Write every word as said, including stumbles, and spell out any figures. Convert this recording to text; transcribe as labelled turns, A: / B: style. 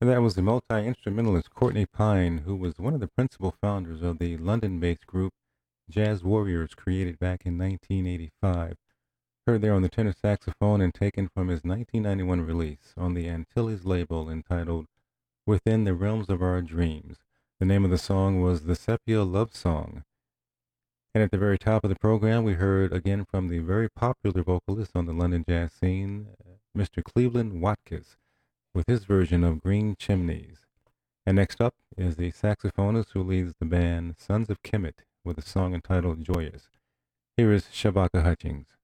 A: And that was the multi-instrumentalist Courtney Pine, who was one of the principal founders of the London-based group Jazz Warriors, created back in nineteen eighty-five. Heard there on the tenor saxophone and taken from his nineteen ninety-one release on the Antilles label entitled Within the Realms of Our Dreams. The name of the song was the Sepia Love Song. And at the very top of the program, we heard again from the very popular vocalist on the London jazz scene, Mister Cleveland Watkins, with his version of Green Chimneys. And next up is the saxophonist who leads the band Sons of Kemet with a song entitled Joyous. Here is Shabaka Hutchings.